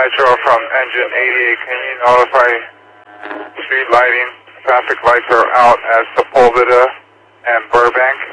Metro from engine 88, can you notify street lighting? Traffic lights are out at Sepulveda and Burbank.